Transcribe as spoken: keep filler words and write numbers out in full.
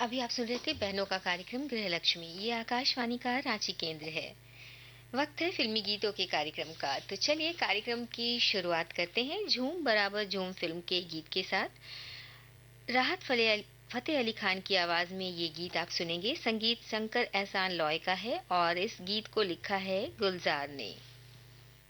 अभी आप सुन रहे थे बहनों का कार्यक्रम गृहलक्ष्मी। ये आकाशवाणी का रांची केंद्र है। वक्त है फिल्मी गीतों के कार्यक्रम का। तो चलिए कार्यक्रम की शुरुआत करते हैं झूम बराबर झूम फिल्म के गीत के साथ। राहत फतेह अली खान की आवाज में ये गीत आप सुनेंगे। संगीत शंकर एहसान लॉय का है और इस गीत को लिखा है गुलजार ने।